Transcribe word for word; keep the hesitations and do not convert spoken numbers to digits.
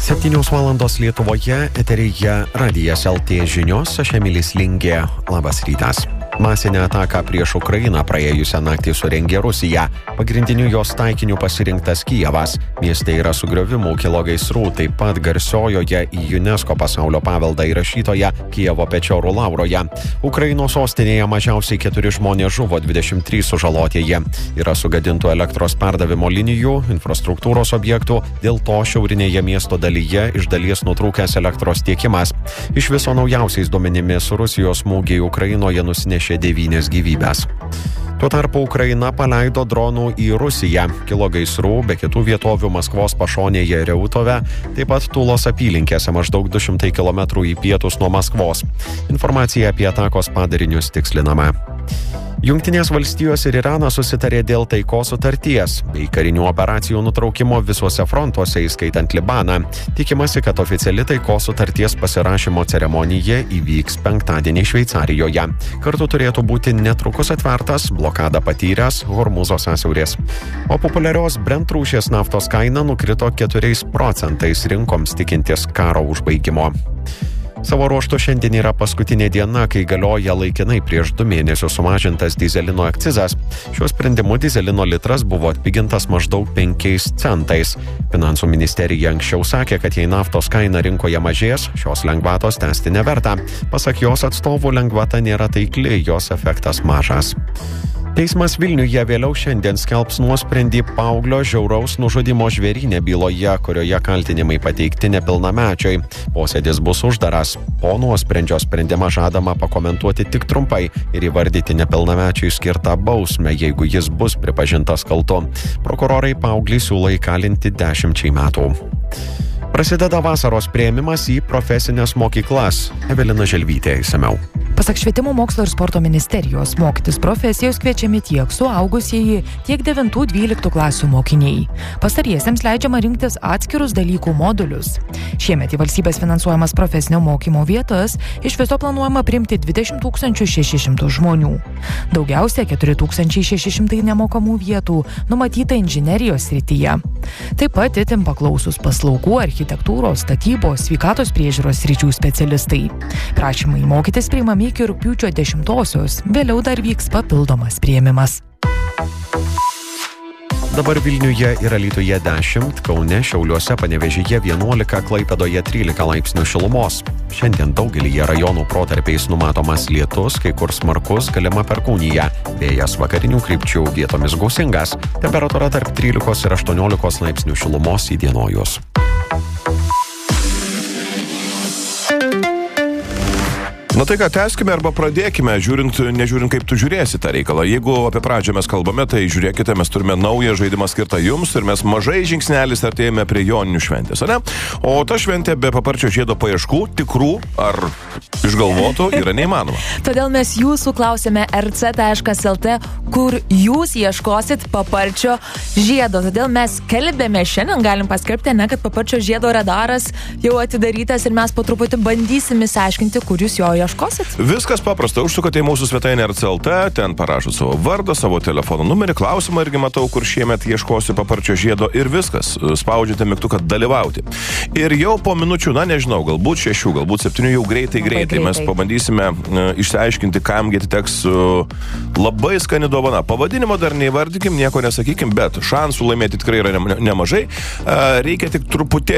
septynios valandos Lietuvoje, eteryje Radijas L T žinios, aš Emilis Lingė. Labas rytas. Masinę ataką prieš Ukrainą praėjusią naktį surengė Rusija. Pagrindiniu jos taikiniu pasirinktas Kijevas. Mieste yra sugriovimų, kilo gaisrų, taip pat garsiojoje į UNESCO pasaulio paveldą įrašytoje Kijevo Pečorų Lauroje. Ukrainos sostinėje mažiausiai keturi žmonės žuvo, dvidešimt trys sužalotieji. Yra sugadintų elektros perdavimo linijų, infrastruktūros objektų, dėl to šiaurinėje miesto dalyje iš dalies nutrūkęs elektros tiekimas. Iš viso naujausiais duomenimis Rusijos smūgiai Ukrainoje nusinešė devynias gyvybės. Tuo tarpu Ukraina paleido dronų į Rusiją. Kilo gaisrų, be kitų vietovių Maskvos pašonėje Reutove, taip pat Tulos apylinkėse maždaug du šimtai kilometrų į pietus nuo Maskvos. Informacija apie atakos padarinius tikslinama. Jungtinės valstijos ir Iranas susitarė dėl taikos sutarties bei karinių operacijų nutraukimo visuose frontuose, įskaitant Libaną. Tikimasi, kad oficiali taikos sutarties pasirašymo ceremonija įvyks penktadienį Šveicarijoje. Kartu turėtų būti netrukus atvertas blokadą patyręs Hormūzo sąsiauris. O populiarios Brent rūšies naftos kaina nukrito keturiais procentais rinkoms tikintis karo užbaigimo. Savo ruožtu šiandien yra paskutinė diena, kai galioja laikinai prieš du mėnesius sumažintas dyzelino akcizas. Šiuo sprendimu dyzelino litras buvo atpigintas maždaug penkiais centais. Finansų ministerija anksčiau sakė, kad jei naftos kaina rinkoje mažės, šios lengvatos tęsti neverta. Pasak jos atstovų, lengvata nėra taikli, jos efektas mažas. Teismas Vilniuje vėliau šiandien skelbs nuosprendį paauglio žiauraus nužudymo žvėryne byloje, kurioje kaltinimai pateikti nepilnamečiui. Posėdis bus uždaras. Po nuosprendžio sprendimą žadama pakomentuoti tik trumpai ir įvardyti nepilnamečiui skirtą bausmę, jeigu jis bus pripažintas kaltu. Prokurorai paauglį siūlo įkalinti dešimčiai metų. Prasideda vasaros priėmimas į profesines mokyklas. Evelina Želvytė išsamiau. Pasak Švietimo mokslo ir sporto ministerijos, mokytis profesijos kviečiami tiek suaugusieji, tiek devintų dvyliktų klasių mokiniai. Pastariesiems leidžiama rinktis atskirus dalykų modulius. Šiemet į valstybės finansuojamas profesinio mokymo vietas iš viso planuojama priimti dvidešimt tūkstančių šešis šimtus žmonių. Daugiausia keturi tūkstančiai šeši šimtai nemokamų vietų numatyta inžinerijos srityje. Taip pat itin paklausus paslaugų, architektūros, statybos, sveikatos priežiūros sričių specialistai. Prašymai mokytis priimami iki rugpjūčio dešimtosios, vėliau dar vyks papildomas priėmimas. Dabar Vilniuje ir Alytuje dešimt, Kaune, Šiauliuose, Panevėžyje vienuolika, Klaipėdoje trylika laipsnių šilumos. Šiandien daugelyje rajonų protarpiais numatomas lietus, kai kur smarkus, galima perkūnija. Vėjas vakarinių krypčių, vietomis gūsingas. Temperatūra tarp trylikos ir aštuoniolikos laipsnių šilumos įdienojus. Na tai ką, tęskime arba pradėkime, žiūrint, nežiūrint kaip tu žiūrėsi tą reikalą. Jeigu apie pradžią mes kalbame, tai žiūrėkite, mes turime naują žaidimą skirtą jums ir mes mažai žingsnelis artėjame prie joninių šventės, ne? O ta šventė be paparčio žiedo paieškų, tikrų ar išgalvotų, yra neįmanoma. Todėl mes jūsų klausėme er ce taškas el te, kur jūs ieškosit paparčio žiedo. Todėl mes kelbėme šiandien, galim paskelbti, ne, kad paparčio žiedo radaras jau atidarytas ir mes po truputį bandysim įsiaiškinti, kur jūs jo ieškosit. Viskas paprasta, užsukate į mūsų svetainę er ce el te, ten parašot savo vardą, savo telefono numerį, klausimą irgi matau, kur šiemet ieškosi paparčio žiedo ir viskas. Spaudžiate mygtuką dalyvauti. Ir jau po minučių, na nežinau, galbūt šešių, galbūt septynių, jau greitai, greitai, greitai mes pabandysime uh, išsiaiškinti, kam atiteks uh, labai skani dovana. Pavadinimo dar neįvardykim, nieko nesakykim, bet šansų laimėti tikrai yra nemažai. Uh, reikia tik truputėlį